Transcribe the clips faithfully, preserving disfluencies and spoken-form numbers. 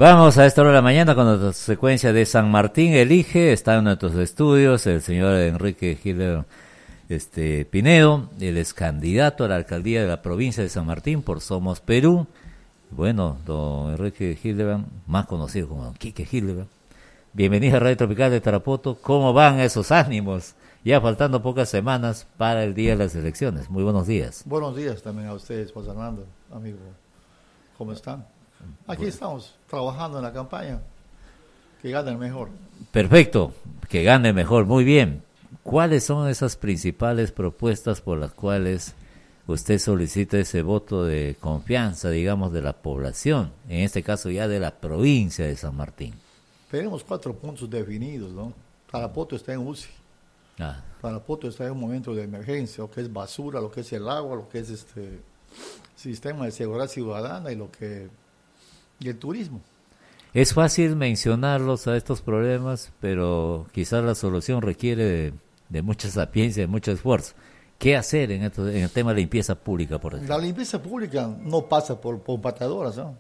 Vamos a esta hora de la mañana con la secuencia de San Martín Elige. Está en nuestros estudios el señor Enrique Gil este, Pinedo. Él es candidato a la alcaldía de la provincia de San Martín por Somos Perú. Bueno, don Enrique Hildebrand, más conocido como don Quique Hildebrand. Bienvenido a Radio Tropical de Tarapoto. ¿Cómo van esos ánimos? Ya faltando pocas semanas para el día de las elecciones. Muy buenos días. Buenos días también a ustedes, José Hernando, amigo. ¿Cómo están? Aquí bueno. Estamos trabajando en la campaña. Que gane el mejor. Perfecto, que gane mejor. Muy bien. ¿Cuáles son esas principales propuestas por las cuales usted solicita ese voto de confianza, digamos, de la población? En este caso ya de la provincia de San Martín. Tenemos cuatro puntos definidos, ¿no? Tarapoto está en U C I. Ah. Tarapoto está en un momento de emergencia, lo que es basura, lo que es el agua, lo que es este sistema de seguridad ciudadana y lo que y el turismo. Es fácil mencionarlos a estos problemas, pero quizás la solución requiere de, de mucha sapiencia, de mucho esfuerzo. ¿Qué hacer en, esto, en el tema de limpieza pública, por ejemplo? La limpieza pública no pasa por, por patadoras, ¿no?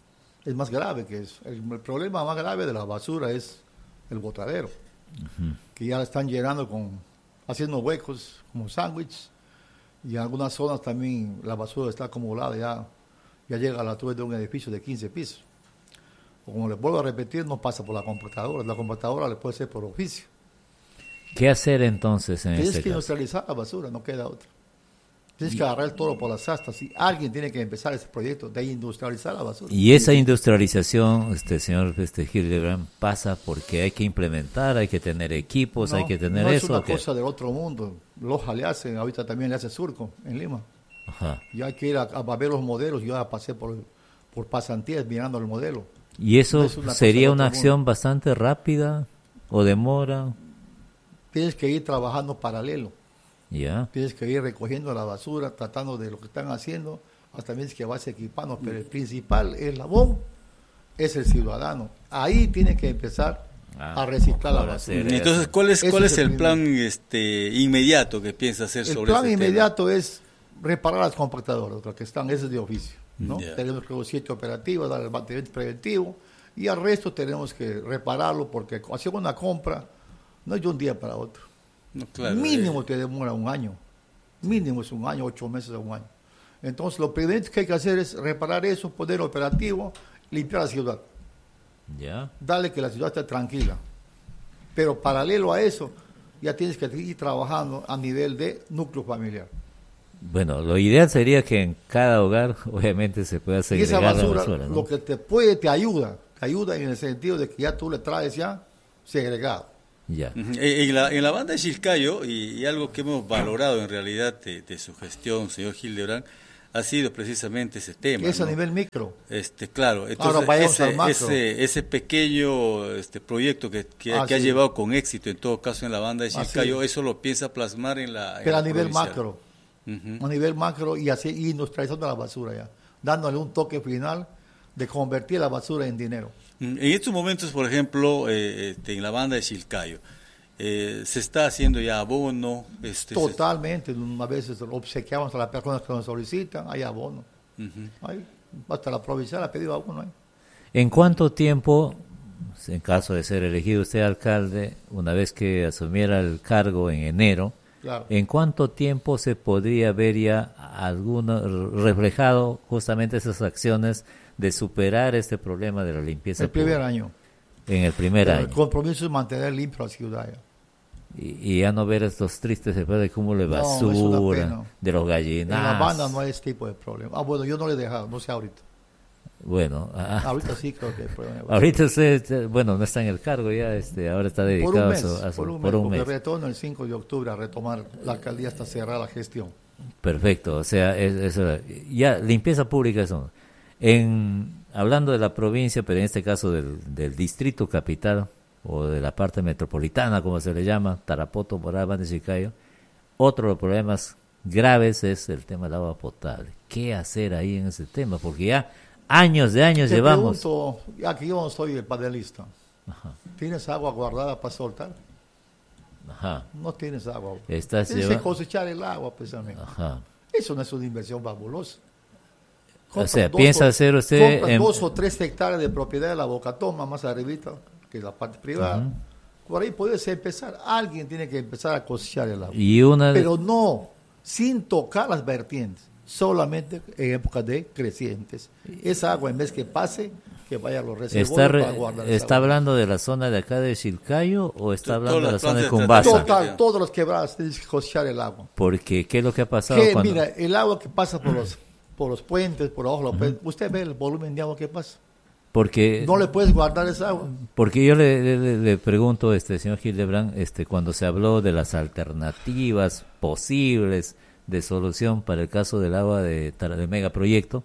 Es más grave que eso. El, el problema más grave de la basura es el botadero, uh-huh. que ya la están llenando con, haciendo huecos como sándwich, y en algunas zonas también la basura está acumulada, ya, ya llega a la altura de un edificio de quince pisos. Como les vuelvo a repetir, no pasa por la computadora, la computadora le puede ser por oficio. ¿Qué hacer entonces en Tienes este que caso? industrializar la basura, no queda otra. Tienes que agarrar el toro por las astas. Y alguien tiene que empezar ese proyecto de industrializar la basura. Y esa industrialización, este señor este, Hildebrand, pasa porque hay que implementar, hay que tener equipos, no, hay que tener no eso. No es una ¿qué? cosa del otro mundo. Loja le hace, ahorita también le hace Surco en Lima. Ajá. Y hay que ir a, a ver los modelos. Yo ya pasé por, por pasantías mirando el modelo. ¿Y eso no es una sería una acción mundo. bastante rápida o demora? Tienes que ir trabajando paralelo. Yeah. Tienes que ir recogiendo la basura, tratando de lo que están haciendo, hasta tienes que vas equipando, pero el principal eslabón es el ciudadano. Ahí tiene que empezar ah, a reciclar la basura. Entonces, ¿cuál es, cuál es, es el, el plan este, inmediato que piensa hacer el sobre ese tema? El plan inmediato tema? es reparar las compactadoras, lo que están, ese es de oficio, ¿no? Yeah. Tenemos que los siete operativos, dar el mantenimiento preventivo, y al resto tenemos que repararlo, porque hacer una compra no es de un día para otro. No, claro, mínimo eh. te demora un año, mínimo es un año, ocho meses a un año. Entonces lo primero que hay que hacer es reparar eso, poner operativo, limpiar la ciudad, yeah. darle que la ciudad esté tranquila. Pero paralelo a eso, ya tienes que ir trabajando a nivel de núcleo familiar. Bueno, lo ideal sería que en cada hogar, obviamente, se pueda segregar y esa basura, la basura, ¿no? Lo que te puede, te ayuda, te ayuda en el sentido de que ya tú le traes ya segregado. Ya. Uh-huh. En, la, en la banda de Chilcayo, y, y algo que hemos valorado en realidad de, de su gestión, señor Hildebrand, ha sido precisamente ese tema. Es ¿no? a nivel micro. Este, claro, entonces ese, ese, ese pequeño este proyecto que, que, ah, que sí. ha llevado con éxito, en todo caso, en la banda de Chilcayo, ah, sí. eso lo piensa plasmar en la en Pero la a nivel provincia. macro, uh-huh. a nivel macro y así industrializando la basura ya, dándole un toque final de convertir la basura en dinero. En estos momentos, por ejemplo, eh, este, en la banda de Chilcayo, Eh, se está haciendo ya abono. Este, Totalmente, se... a veces obsequiamos a las personas que nos solicitan, hay abono. Uh-huh. Hay, hasta la provincial ha pedido abono. ¿eh? ¿En cuánto tiempo, en caso de ser elegido usted alcalde, una vez que asumiera el cargo en enero, claro. en cuánto tiempo se podría ver ya alguno reflejado justamente esas acciones de superar este problema de la limpieza El primer pública? año. En el primer Pero año. El compromiso es mantener limpia la ciudad ya. Y, y ya no ver estos tristes efectos de cúmulo de basura, no, de los gallinazos. En la banda no hay ese tipo de problema. Ah, bueno, yo no le he dejado, no sé ahorita. Bueno. Ah, ahorita sí creo que hay problema. Ahorita usted, bueno, no está en el cargo ya, este, ahora está dedicado por un mes, a su... A su por un mes, por un porque mes. retorno el cinco de octubre a retomar la alcaldía hasta cerrar la gestión. Perfecto, o sea, es, es, ya limpieza pública eso. En, hablando de la provincia, pero en este caso del, del distrito capital, o de la parte metropolitana, como se le llama, Tarapoto, Morada, Banda de Chilcayo, otro de los problemas graves es el tema del agua potable. ¿Qué hacer ahí en ese tema? Porque ya años de años Te llevamos. Pregunto, ya que yo no soy el panelista, Ajá. ¿tienes agua guardada para soltar? Ajá. No tienes agua. Estás tienes lleva... que cosechar el agua, precisamente. Ajá. Eso no es una inversión fabulosa. O sea, piensa o, hacer usted... En... dos o tres hectáreas de propiedad de la Bocatoma, más arribita, que es la parte privada. Uh-huh. Por ahí puedes empezar. Alguien tiene que empezar a cosechar el agua. Y una... Pero no, sin tocar las vertientes. Solamente en época de crecientes. Esa agua, en vez que pase, que vaya a los reservorios ¿Está, re, para guardar ¿está agua. hablando de la zona de acá de Chilcayo o está Todas hablando de la zona de de Cumbasa? Total, todos los quebrados tienen que cosechar el agua. Porque, ¿qué es lo que ha pasado Que, cuando...? mira, el agua que pasa por los, por los puentes, por abajo los puentes, usted ve el volumen de agua que pasa. Porque no le puedes guardar esa agua. Porque yo le, le, le pregunto, este señor Hildebrand, este, cuando se habló de las alternativas posibles de solución para el caso del agua de, de megaproyecto,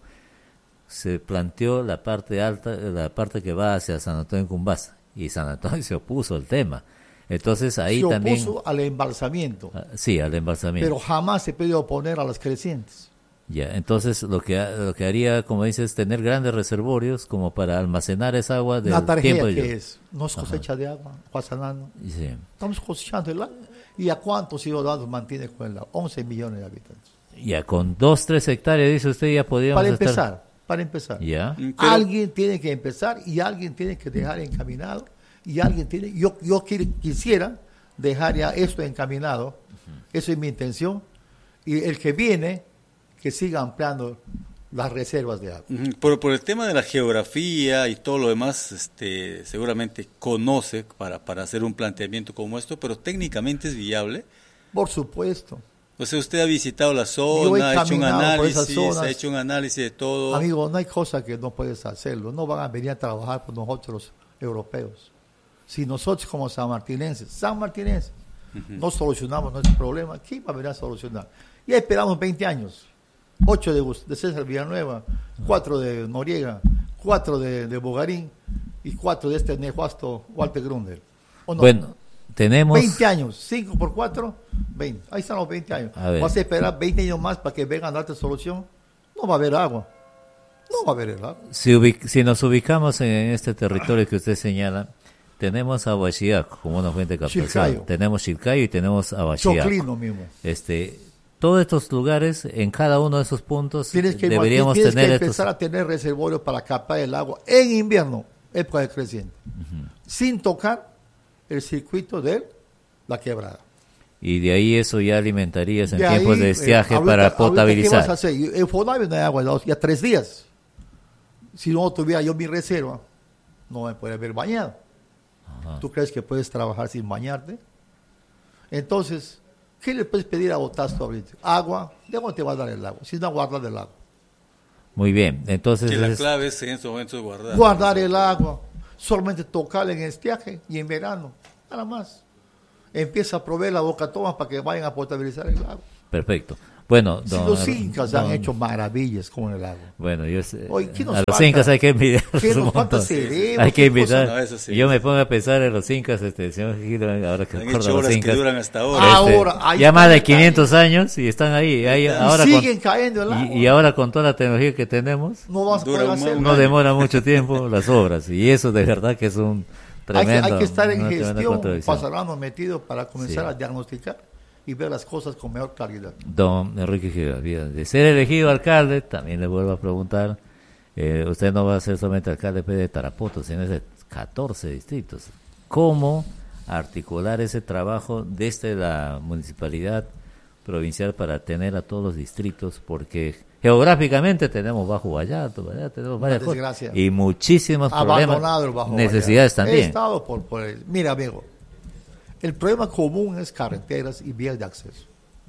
se planteó la parte alta, la parte que va hacia San Antonio de Cumbasa, y San Antonio se opuso al tema. Entonces ahí se también... Se opuso al embalsamiento. Uh, sí, al embalsamiento. Pero jamás se puede oponer a las crecientes. Ya, entonces lo que lo que haría, como dices, es tener grandes reservorios como para almacenar esa agua del tiempo de ¿qué es? No es cosecha Ajá. de agua, Guasanano. Sí. Estamos cosechando el agua. ¿Y a cuántos ciudadanos mantiene con el agua? once millones de habitantes. Ya, con dos, tres hectáreas, dice usted, ya podríamos Para empezar, estar... para empezar. Ya. Pero... alguien tiene que empezar y alguien tiene que dejar encaminado y alguien tiene... Yo, yo quisiera dejar ya esto encaminado, uh-huh. Eso es mi intención, y el que viene... que siga ampliando las reservas de agua. Por, por el tema de la geografía y todo lo demás, este, seguramente conoce para, para hacer un planteamiento como esto, pero técnicamente es viable. Por supuesto. O sea, usted ha visitado la zona, ha hecho un análisis, ha hecho un análisis de todo. Amigo, no hay cosa que no puedes hacerlo. No van a venir a trabajar por nosotros los europeos. Si nosotros como sanmartinenses, sanmartinenses, uh-huh. no solucionamos nuestro problema, ¿quién va a venir a solucionar? Ya esperamos veinte años. Ocho de, de César Villanueva, cuatro de Noriega, cuatro de, de Bogarín y cuatro de este nefasto Walter Grundel. ¿O no? Bueno, tenemos... veinte años, cinco por cuatro, veinte. Ahí están los veinte años. A ¿Vas a esperar veinte años más para que vengan a darte solución? No va a haber agua. No va a haber el agua. Si, ubic- si nos ubicamos en este territorio que usted señala, tenemos Ahuachiaco como una fuente capital. Tenemos Chilcayo y tenemos Ahuachiaco. Choclino mismo. Este... Todos estos lugares, en cada uno de esos puntos, tienes que, deberíamos tienes tener que empezar estos... a tener reservorios para captar el agua en invierno, época de creciente, uh-huh. sin tocar el circuito de la quebrada. Y de ahí eso ya alimentarías en de tiempos ahí, de estiaje eh, ahorita, para potabilizar. ¿Qué vas a hacer? En Fonavia no hay agua ya tres días. Si no tuviera yo mi reserva, no me puede haber bañado. Ajá. ¿Tú crees que puedes trabajar sin bañarte? Entonces... ¿qué le puedes pedir a Otasto ahorita? Agua, ¿de dónde te va a dar el agua? Si no guardar el agua. Muy bien, entonces... Que la clave es en estos momentos guardar. Guardar el agua, solamente tocarla en estiaje y en verano, nada más. Empieza a proveer la Bocatoma para que vayan a potabilizar el agua. Perfecto. Bueno, si don, los incas don, han hecho maravillas con el agua. Bueno, yo sé. Oye, a los falta? incas hay que invitar. ¿Qué nos falta cerebro? Hay que invitar. No, sí, yo sí. me pongo a pensar en los incas, este señor Gil, ahora que recuerdo los incas. Que duran hasta ahora. Este, ahora ya más de quinientos cayendo. Años y están ahí. ahí y ahora siguen con, cayendo el agua. Y, y ahora con toda la tecnología que tenemos, no, vas a poder hacer no demora mucho tiempo las obras. Y eso de verdad que es un tremendo. Hay que, hay que estar en gestión, pasarán metido para comenzar sí. a diagnosticar y ver las cosas con mejor calidad. Don Enrique Gil, de ser elegido alcalde, también le vuelvo a preguntar, eh, usted no va a ser solamente alcalde de Tarapoto, sino de catorce distritos. ¿Cómo articular ese trabajo desde la municipalidad provincial para tener a todos los distritos? Porque geográficamente tenemos Bajo Vallato, ¿verdad? Tenemos varias cosas y muchísimos abandonado problemas, el Bajo necesidades Vallato. también. He estado por, por el, mira, amigo, el problema común es carreteras y vías de acceso.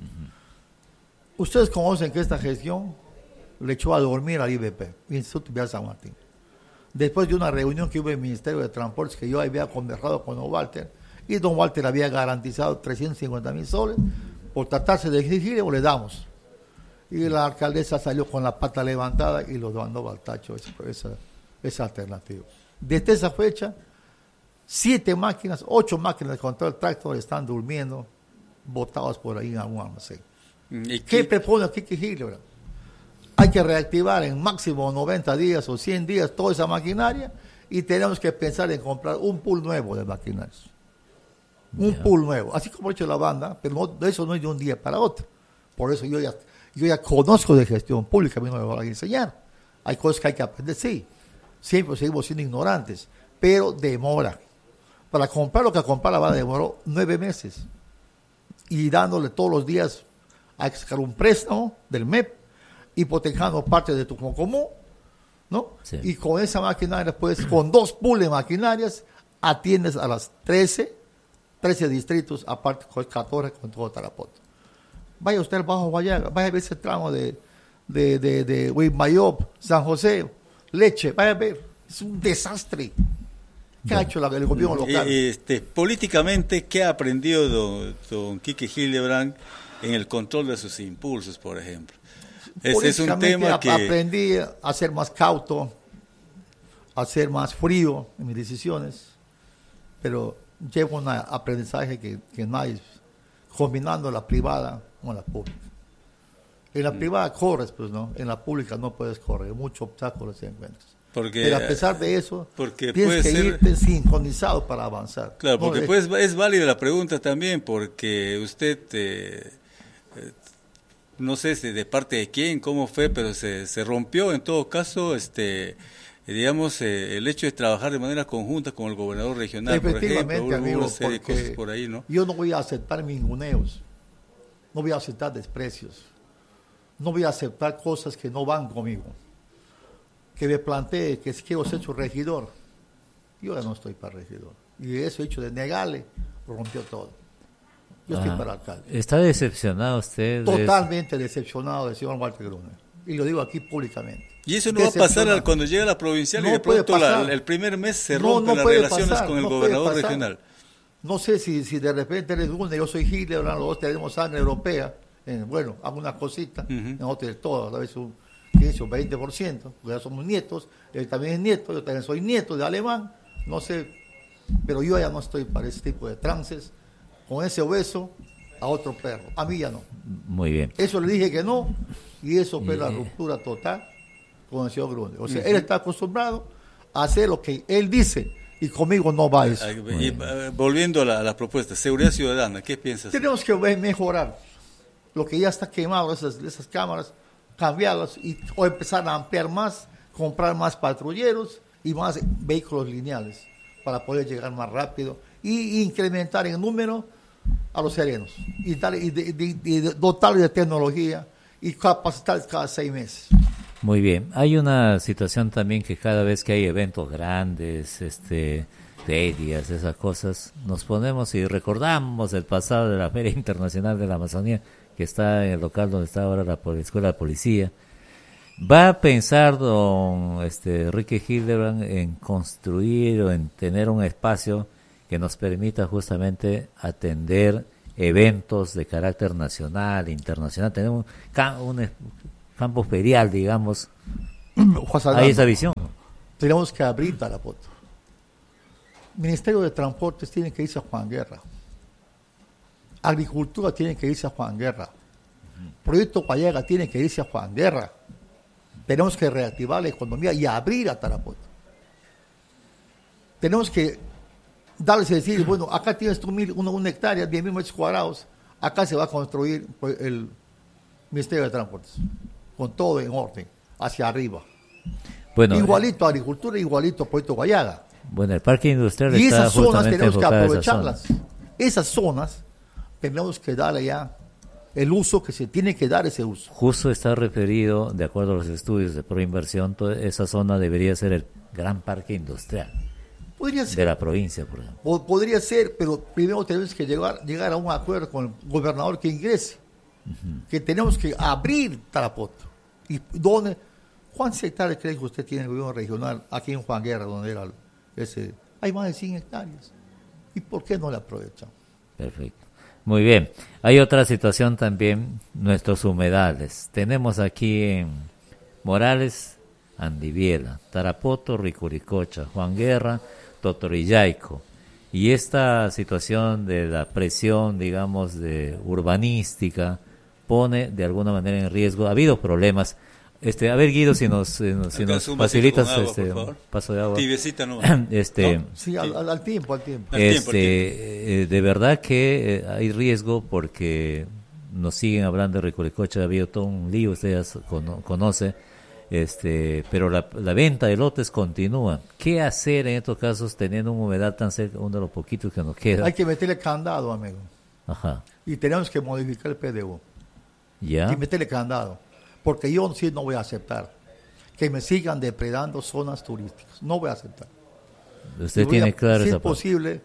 Uh-huh. Ustedes conocen que esta gestión le echó a dormir al I B P, Instituto Vial San Martín. Después de una reunión que hubo en el Ministerio de Transportes, que yo había conversado con don Walter, y don Walter había garantizado trescientos cincuenta mil soles, por tratarse de exigir, o le damos. Y la alcaldesa salió con la pata levantada y lo mandó al tacho, esa, esa, esa alternativa. Desde esa fecha, siete máquinas, ocho máquinas de control tractor están durmiendo, botadas por ahí en algún almacén. ¿Y qué, ¿Qué propone aquí que Hitler? Hay que reactivar en máximo noventa días o cien días toda esa maquinaria y tenemos que pensar en comprar un pool nuevo de maquinarias. Un yeah. pool nuevo, así como ha hecho la banda, pero no, eso no es de un día para otro. Por eso yo ya, yo ya conozco de gestión pública, a mí no me van a enseñar. hay cosas que hay que aprender, sí, siempre seguimos siendo ignorantes, pero demora. Para comprar lo que comprar la banda demoró nueve meses. Y dándole todos los días, hay que sacar un préstamo del M E P, hipotecando parte de tu común, ¿no? Sí. Y con esa maquinaria, pues, con dos pools de maquinarias, atiendes a las trece, trece distritos, aparte con catorce con todo Tarapoto. Vaya usted al Bajo Guayaga, vaya a ver ese tramo de, de, de, de Huimayop, San José, Leche, vaya a ver, es un desastre. ¿Qué ha hecho la, el gobierno local? Este, políticamente, ¿qué ha aprendido don, don Quique Hildebrand en el control de sus impulsos, por ejemplo? Ese es un tema que... Aprendí a ser más cauto, a ser más frío en mis decisiones, pero llevo un aprendizaje que, que no hay, combinando la privada con la pública. En la mm. privada corres, pues no, en la pública no puedes correr, muchos obstáculos te encuentras. Porque, pero a pesar de eso, porque tienes que ser, irte sincronizado para avanzar. Claro, porque no, pues, es, es válida la pregunta también, porque usted, eh, eh, no sé si de parte de quién, cómo fue, pero se, se rompió en todo caso, este, digamos, eh, el hecho de trabajar de manera conjunta con el gobernador regional, por ejemplo, hubo amigo, una serie de cosas por ahí, ¿no? Yo no voy a aceptar ninguneos, no voy a aceptar desprecios, no voy a aceptar cosas que no van conmigo. Que me plantee que quiero ser su regidor, yo ya no estoy para regidor. Y eso hecho de negarle, rompió todo. Yo ah, estoy para alcalde. ¿Está decepcionado usted? Totalmente de... decepcionado del señor Walter Gruner. Y lo digo aquí públicamente. ¿Y eso no va a pasar cuando llegue a la provincial no y de pronto la, el primer mes se rompen no, no las relaciones pasar, con el no gobernador regional? No sé si, si de repente eres Gruner, yo soy Hitler, los dos tenemos sangre europea. Eh, bueno, hago una cosita, uh-huh. no de todo, a la vez un quince o veinte por ciento, porque ya somos nietos, él también es nieto, yo también soy nieto de alemán, no sé, pero yo ya no estoy para ese tipo de trances, con ese obeso a otro perro, a mí ya no. Muy bien. Eso le dije que no, y eso fue la ruptura total con el señor Gruner. O sea, uh-huh. él está acostumbrado a hacer lo que él dice, y conmigo no va eso. Y, uh, volviendo a la, a la propuesta, seguridad ciudadana, ¿qué piensas? Tenemos que mejorar lo que ya está quemado, esas, esas cámaras, cambiarlos y, o empezar a ampliar más, comprar más patrulleros y más vehículos lineales para poder llegar más rápido y incrementar en número a los serenos y, dar, y, de, de, de, de dotarles de tecnología y capacitarles cada seis meses. Muy bien. Hay una situación también que cada vez que hay eventos grandes, este, ferias, esas cosas, nos ponemos y recordamos el pasado de la Feria Internacional de la Amazonía, que está en el local donde está ahora la, la Escuela de Policía. ¿Va a pensar don este, Enrique Hildebrand en construir o en tener un espacio que nos permita justamente atender eventos de carácter nacional, internacional? Tenemos un, un campo ferial, digamos. ¿Hay esa visión? Tenemos que abrir Tarapoto. El Ministerio de Transportes tiene que irse a Juan Guerra. Agricultura tiene que irse a Juan Guerra. Proyecto Guayaga tiene que irse a Juan Guerra. Tenemos que reactivar la economía y abrir a Tarapoto. Tenemos que darles a decir, bueno, acá tienes tú mil, una, una hectárea, diez mil metros cuadrados, acá se va a construir el Ministerio de Transportes, con todo en orden, hacia arriba. Bueno, igualito a agricultura, igualito a Proyecto Guayaga. Bueno, el parque industrial y está esas zonas tenemos que aprovecharlas. Esas zonas. esas zonas tenemos que darle ya el uso que se tiene que dar ese uso. Justo está referido, de acuerdo a los estudios de Proinversión, toda esa zona debería ser el gran parque industrial. Podría ser. De la provincia, por ejemplo. O, podría ser, pero primero tenemos que llegar, llegar a un acuerdo con el gobernador que ingrese. Uh-huh. Que tenemos que abrir Tarapoto. ¿Y dónde? ¿Cuántas hectáreas cree que usted tiene en el gobierno regional aquí en Juan Guerra, donde era ese? Hay más de cien hectáreas. ¿Y por qué no la aprovechan? Perfecto. Muy bien. Hay otra situación también, nuestros humedales. Tenemos aquí en Morales, Andiviela, Tarapoto, Ricuricocha, Juan Guerra, Totoriyaico. Y esta situación de la presión, digamos, de urbanística, pone de alguna manera en riesgo. Ha habido problemas. Este, a ver, Guido, si nos, si nos, si nos facilitas agua, este, un paso de agua. Tibiecita no. este, no, sí, al, al, al tiempo, al tiempo. Este, al tiempo, al tiempo. Eh, de verdad que eh, hay riesgo porque nos siguen hablando de Ricuricocha, ha habido todo un lío, usted ya cono, conoce, este, pero la, la venta de lotes continúa. ¿Qué hacer en estos casos teniendo una humedad tan cerca, uno de los poquitos que nos queda? Hay que meterle candado, amigo. Ajá. Y tenemos que modificar el P D U. ¿Ya? Y meterle candado. Porque yo sí no voy a aceptar que me sigan depredando zonas turísticas. No voy a aceptar. Usted tiene a, claro si esa es posible,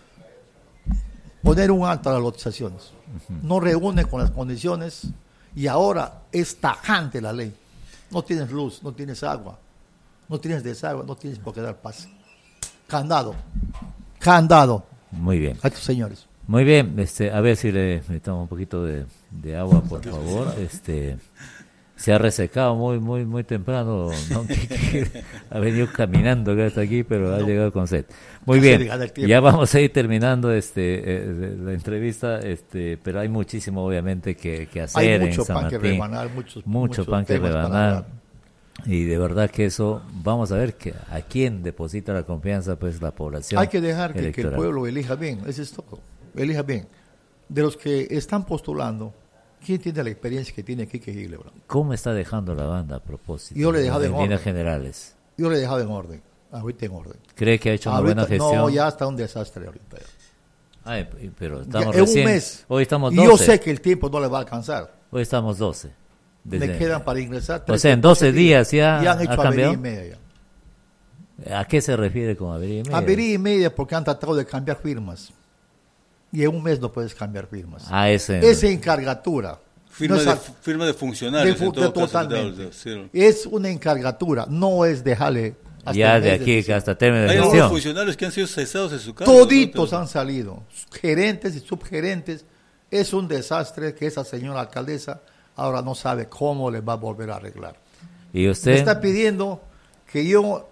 poner un alto a las lotizaciones. Uh-huh. No reúne con las condiciones y ahora es tajante la ley. No tienes luz, no tienes agua, no tienes desagüe, no tienes por qué dar paz. Candado. Candado. Muy bien. A estos señores. Muy bien, este, a ver si le necesitamos un poquito de, de agua, por favor. Este, se ha resecado muy, muy, muy temprano, ¿no? Ha venido caminando hasta aquí, pero no. Ha llegado con sed. Muy bien, ya vamos a ir terminando este eh, la entrevista, este, pero hay muchísimo obviamente que, que hacer hay en mucho San pan Martín, que rebanar, muchos, mucho muchos pan que rebanar. Y de verdad que eso, vamos a ver que a quién deposita la confianza, pues la población. Hay que dejar que, que el pueblo elija bien, eso es todo. Elija bien. De los que están postulando, ¿quién tiene la experiencia que tiene Quique Hildebrand? ¿Cómo está dejando la banda a propósito? Yo le he dejado en, en orden. Generales. Yo le he dejado en orden. Ahorita en orden. ¿Cree que ha hecho ahorita, una buena gestión? No, ya está un desastre ahorita. Ay, pero estamos ya, recién. En un mes. Hoy estamos doce. Y yo sé que el tiempo no le va a alcanzar. Hoy estamos doce. Desde, Me quedan para ingresar. O sea, en doce días ya, ya han hecho ha cambiado. avería y media. Ya. ¿A qué se refiere con avería y media? Avería y media porque han tratado de cambiar firmas. Y en un mes no puedes cambiar firmas. Ah, ese. Esa encargatura. Firma, no de, es, firma de funcionarios. De, en todo totalmente. Caso, sí. Es una encargatura, no es dejarle. Hasta ya de aquí de hasta término de Hay gestión. algunos funcionarios que han sido cesados en su cargo. Toditos ¿no? han salido, gerentes y subgerentes. Es un desastre que esa señora alcaldesa ahora no sabe cómo le va a volver a arreglar. ¿Y usted? Me está pidiendo que yo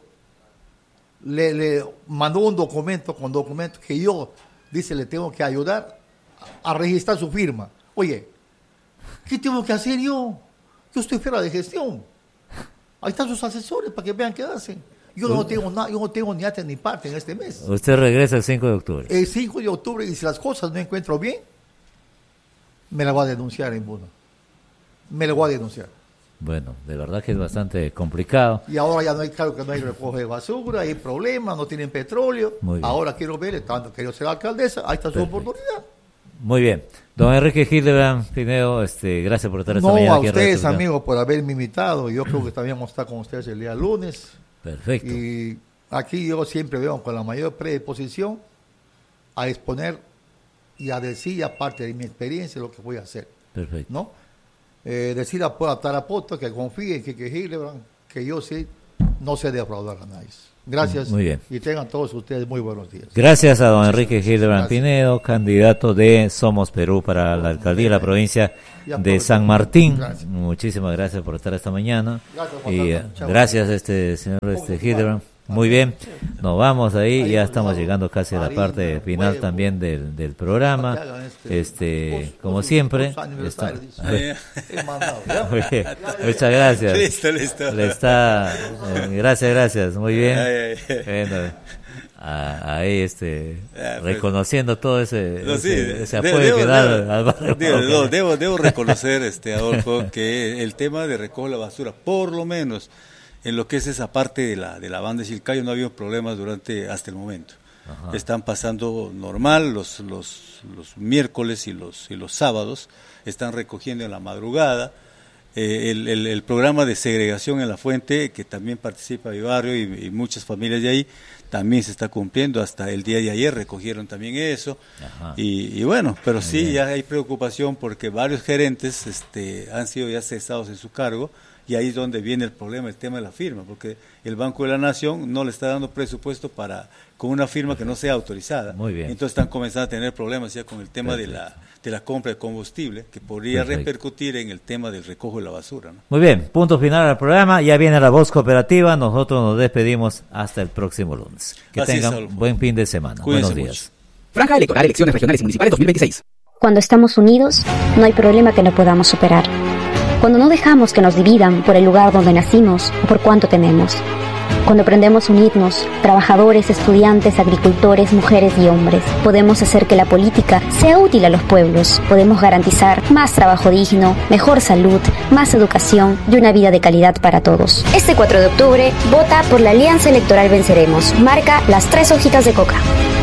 le, le mandó un documento con documentos que yo, dice, le tengo que ayudar a, a registrar su firma. Oye, ¿qué tengo que hacer yo? Yo estoy fuera de gestión. Ahí están sus asesores para que vean qué hacen. Yo no tengo nada, yo no tengo ni arte ni parte en este mes. Usted regresa el cinco de octubre. El cinco de octubre, y si las cosas no encuentro bien, me la voy a denunciar en Buno. Me la voy a denunciar. Bueno, de verdad que es bastante complicado. Y ahora ya no hay, claro que no hay recoge de basura, hay problemas, no tienen petróleo. Ahora quiero ver, tanto que yo sea alcaldesa, ahí está su Perfecto. Oportunidad. Muy bien. Don Enrique Hildebrand Pinedo, este, gracias por estar esta no, mañana a aquí. No, a ustedes, amigos, por haberme invitado. Yo creo que también vamos a estar con ustedes el día lunes. Perfecto. Y aquí yo siempre veo con la mayor predisposición a exponer y a decir, aparte de mi experiencia, lo que voy a hacer. Perfecto. ¿No? Eh, decir a, a Tarapoto que confíe en Quique Hildebrand, que yo sí no sé defraudar a nadie. Gracias. Muy bien. Y tengan todos ustedes muy buenos días. Gracias a don Enrique Hildebrand Pinedo, candidato de Somos Perú para la alcaldía de la provincia de San Martín. Gracias. Muchísimas gracias por estar esta mañana. Gracias, y uh, gracias este señor este Hildebrand. Muy bien, nos vamos ahí, ya estamos llegando casi a la parte final también del, del programa. Este, como siempre, está, muchas gracias. Listo, listo. Le está, eh, gracias, gracias, muy bien. Bueno, a, ahí este, reconociendo todo ese, no, sí, ese, ese apoyo debo, que da al barrio. Debo, debo, debo reconocer, este Adolfo, que el tema de recoger la basura, por lo menos en lo que es esa parte de la de la banda de Chilcayo no ha habido problemas durante hasta el momento. Ajá. Están pasando normal los los los miércoles y los y los sábados, están recogiendo en la madrugada. Eh, el, el, el programa de segregación en la fuente, que también participa mi barrio y, y muchas familias de ahí, también se está cumpliendo. Hasta el día de ayer recogieron también eso. Y, y bueno, pero Muy sí bien. Ya hay preocupación porque varios gerentes este, han sido ya cesados en su cargo. Y ahí es donde viene el problema, el tema de la firma, porque el Banco de la Nación no le está dando presupuesto para con una firma que no sea autorizada. Muy bien. Entonces están comenzando a tener problemas ya con el tema de la de la compra de combustible, que podría Perfecto. repercutir en el tema del recojo de la basura, ¿no? Muy bien, punto final al programa, ya viene la voz cooperativa, nosotros nos despedimos hasta el próximo lunes. Que Así tengan es, buen fin de semana. Cuídense Buenos días. Mucho. Franja electoral, elecciones regionales y municipales dos mil veintiséis. Cuando estamos unidos, no hay problema que no podamos superar. Cuando no dejamos que nos dividan por el lugar donde nacimos o por cuánto tenemos. Cuando aprendemos a unirnos, trabajadores, estudiantes, agricultores, mujeres y hombres, podemos hacer que la política sea útil a los pueblos. Podemos garantizar más trabajo digno, mejor salud, más educación y una vida de calidad para todos. Este cuatro de octubre, vota por la Alianza Electoral Venceremos. Marca las tres hojitas de coca.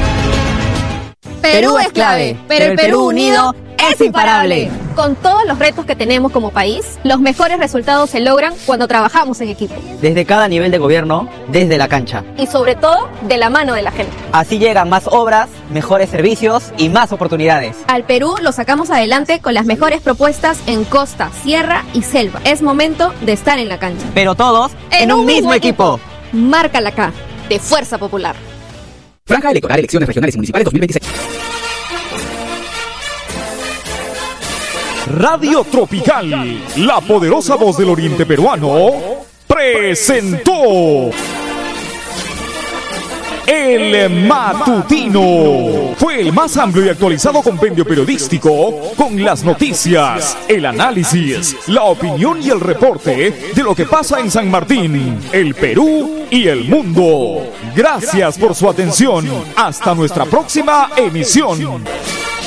Perú es clave, pero el Perú unido es imparable. Con todos los retos que tenemos como país, los mejores resultados se logran cuando trabajamos en equipo. Desde cada nivel de gobierno, desde la cancha. Y sobre todo, de la mano de la gente. Así llegan más obras, mejores servicios y más oportunidades. Al Perú lo sacamos adelante con las mejores propuestas en costa, sierra y selva. Es momento de estar en la cancha. Pero todos en, en un, un mismo, mismo equipo. equipo. Marca la K, de Fuerza Popular. Franja electoral, elecciones regionales y municipales dos mil veintiséis. Radio Tropical, la poderosa voz del oriente peruano, presentó El Matutino. Fue el más amplio y actualizado compendio periodístico con las noticias, el análisis, la opinión y el reporte de lo que pasa en San Martín, el Perú y el mundo. Gracias por su atención. Hasta nuestra próxima emisión.